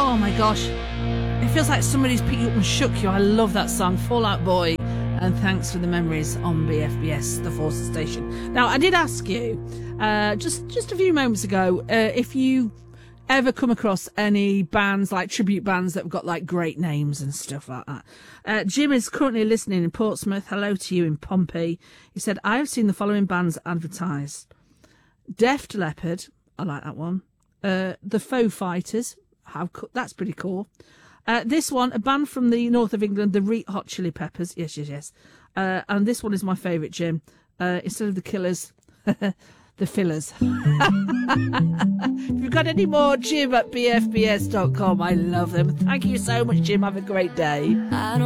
Oh my gosh. It feels like somebody's picked you up and shook you. I love that song, Fall Out Boy. And thanks for the memories on BFBS, the Forces Station. Now, I did ask you, just a few moments ago, if you ever come across any bands, like tribute bands that have got like great names and stuff like that. Jim is currently listening in Portsmouth. Hello to you in Pompey. He said, I have seen the following bands advertised. Deft Leppard, I like that one. The Foo Fighters, that's pretty cool. This one, a band from the north of England, the Red Hot Chili Peppers. Yes. And this one is my favourite, Jim. Instead of the Killers, the Fillers. If you've got any more, Jim at bfbs.com. I love them. Thank you so much, Jim. Have a great day.